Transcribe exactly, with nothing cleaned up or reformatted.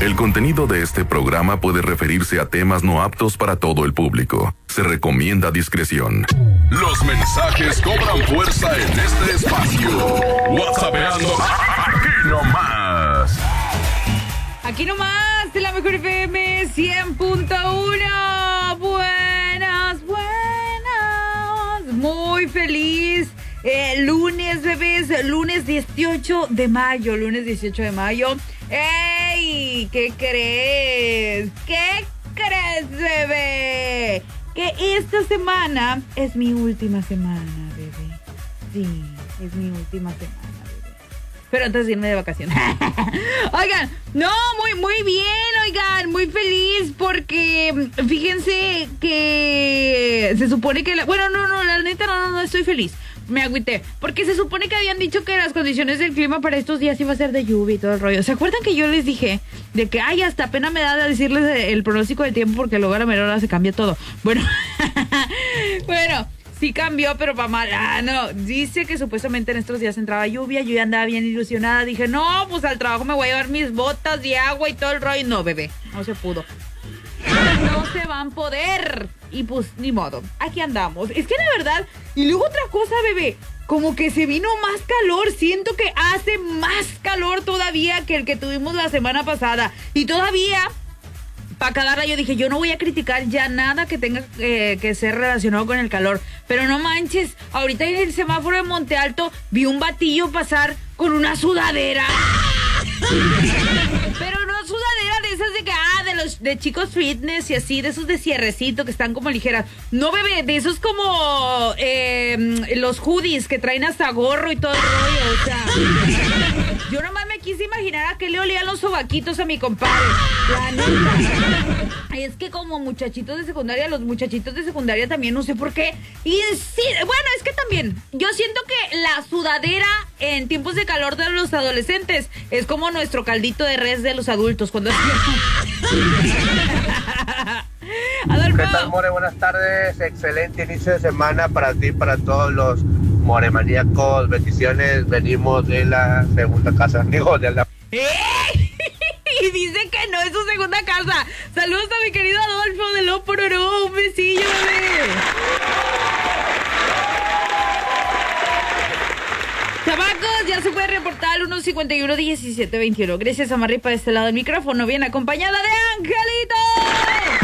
El contenido de este programa puede referirse a temas no aptos para todo el público. Se recomienda discreción. Los mensajes cobran fuerza en este espacio. WhatsAppeando aquí nomás. Aquí nomás, de la mejor F M cien punto uno. Buenas, buenas. Muy feliz. Eh, lunes, bebés, lunes dieciocho de mayo, lunes dieciocho de mayo. ¡Ey! ¿Qué crees? ¿Qué crees, bebé? Que esta semana es mi última semana, bebé. Sí, es mi última semana, bebé. Pero antes de irme de vacaciones. Oigan, no, muy, muy bien, oigan, muy feliz porque fíjense que se supone que... La, bueno, no, no, la neta no, no, no estoy feliz. Me agüité, porque se supone que habían dicho que las condiciones del clima para estos días iba a ser de lluvia y todo el rollo. ¿Se acuerdan que yo les dije de que, ay, hasta pena me da de decirles el pronóstico del tiempo porque luego a la mera hora se cambia todo? Bueno, bueno, sí cambió, pero para mal. Ah, no, dice que supuestamente en estos días entraba lluvia, yo ya andaba bien ilusionada. Dije, no, pues al trabajo me voy a llevar mis botas de agua y todo el rollo. No, bebé, no se pudo. No se van a poder. Y pues, ni modo, aquí andamos. Es que la verdad, y luego otra cosa, bebé, como que se vino más calor. Siento que hace más calor todavía que el que tuvimos la semana pasada. Y todavía, para cagarla, yo dije, yo no voy a criticar ya nada que tenga eh, que ser relacionado con el calor. Pero no manches, ahorita en el semáforo de Monte Alto vi un batillo pasar con una sudadera. Pero no sudadera de esas de que, ah, de los de chicos fitness y así, de esos de cierrecito que están como ligeras. No, bebé, de esos como eh, los hoodies que traen hasta gorro y todo el rollo, o sea. Yo nomás me quise imaginar a qué le olían los sobaquitos a mi compadre. La neta. Es que como muchachitos de secundaria, los muchachitos de secundaria también, no sé por qué. Y sí, bueno, es que también, yo siento que la sudadera en tiempos de calor de los adolescentes es como nuestro caldito de res de los adultos cuando es... Adolfo. ¿Qué tal, More? Buenas tardes. Excelente inicio de semana para ti, para todos los moremaníacos. Bendiciones. Venimos de la segunda casa, digo, de la... ¡Eh! Y dice que no es su segunda casa. Saludos a mi querido Adolfo de Lopororó. Un besillo, bebé. Chavacos, ya se puede reportar al uno cincuenta y uno diecisiete veintiuno. Gracias a Marri para este lado del micrófono, bien acompañada de Angelito.